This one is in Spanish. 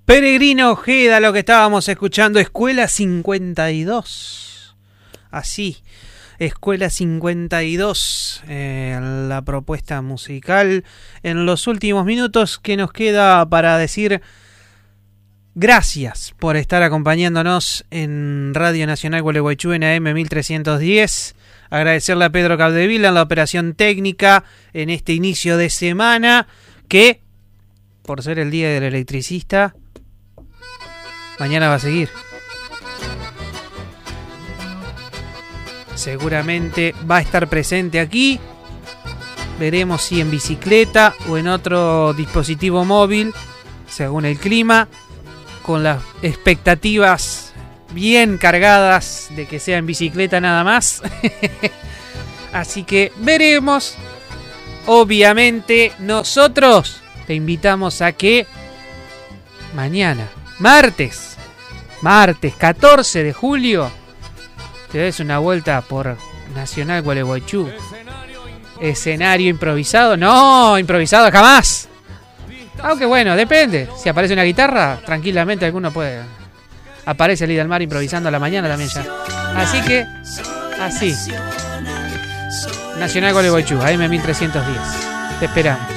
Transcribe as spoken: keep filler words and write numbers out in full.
Peregrino Ojeda, lo que estábamos escuchando, Escuela cincuenta y dos. Así, Escuela cincuenta y dos, eh, la propuesta musical. En los últimos minutos que nos queda para decir gracias por estar acompañándonos en Radio Nacional Gualeguaychú en A M mil trescientos diez. Agradecerle a Pedro Capdevila en la operación técnica en este inicio de semana, que por ser el día del electricista, mañana va a seguir. Seguramente va a estar presente aquí. Veremos si en bicicleta o en otro dispositivo móvil, según el clima, con las expectativas bien cargadas de que sea en bicicleta nada más. Así que veremos. Obviamente nosotros te invitamos a que mañana, martes, martes catorce de julio, te des una vuelta por Nacional Gualeguaychú. Escenario improvisado. No, improvisado jamás. Aunque bueno, depende. Si aparece una guitarra, tranquilamente alguno puede. Aparece el Lidalmar improvisando a la mañana también ya. Así que, así. Nacional Gualeguaychú, A M mil trescientos diez. Te esperamos.